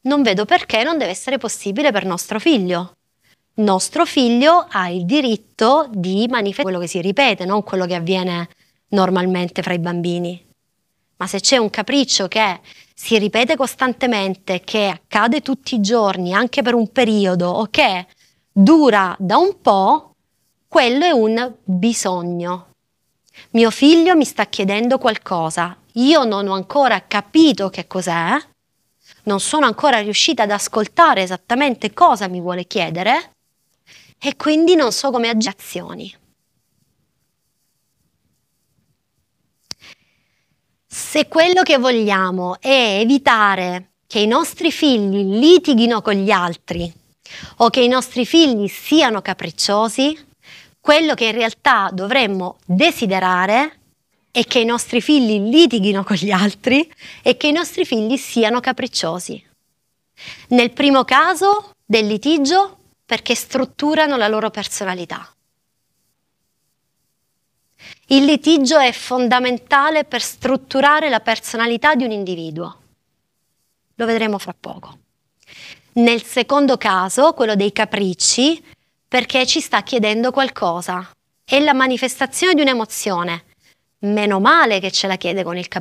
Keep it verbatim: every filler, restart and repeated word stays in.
non vedo perché non deve essere possibile per nostro figlio. Nostro figlio ha il diritto di manifestare quello che si ripete, non quello che avviene normalmente fra i bambini. Ma se c'è un capriccio che si ripete costantemente, che accade tutti i giorni, anche per un periodo, o che dura da un po', quello è un bisogno. Mio figlio mi sta chiedendo qualcosa, io non ho ancora capito che cos'è, non sono ancora riuscita ad ascoltare esattamente cosa mi vuole chiedere e quindi non so come agire azioni. Se quello che vogliamo è evitare che i nostri figli litighino con gli altri o che i nostri figli siano capricciosi, quello che in realtà dovremmo desiderare è che i nostri figli litighino con gli altri e che i nostri figli siano capricciosi. Nel primo caso del litigio, perché strutturano la loro personalità. Il litigio è fondamentale per strutturare la personalità di un individuo. Lo vedremo fra poco. Nel secondo caso, quello dei capricci, perché ci sta chiedendo qualcosa. È la manifestazione di un'emozione. Meno male che ce la chiede con il capriccio.